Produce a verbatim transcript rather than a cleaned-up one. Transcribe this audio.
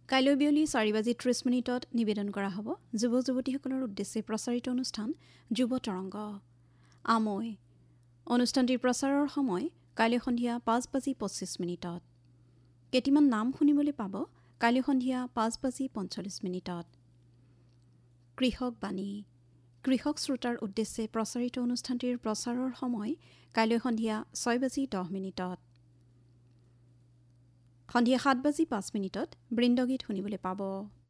কাইলৈ বিয়লি চাৰি বাজি ত্ৰিছ মিনিটত নিবেদন কৰা হ'ব যুৱ যুৱতীসকলৰ উদ্দেশ্যে প্ৰচাৰিত অনুষ্ঠান যুৱ তৰংগ আমৈ অনুষ্ঠানটিৰ প্ৰচাৰৰ সময় কাইলৈ সন্ধিয়া পাঁচ বাজি পঁচিছ মিনিটত কেইটিমান নাম শুনিবলৈ পাব কাইলৈ সন্ধিয়া পাঁচ বাজি পঞ্চল্লিছ মিনিটত কৃষক বাণী কৃষক শ্ৰোতাৰ উদ্দেশ্যে প্ৰচাৰিত অনুষ্ঠানটিৰ প্ৰচাৰৰ সময় কাইলৈ সন্ধিয়া ছয় বাজি দহ মিনিটত সন্ধিয়া সাত বাজি পাঁচ মিনিটত বৃন্দগীত শুনিবলৈ পাব।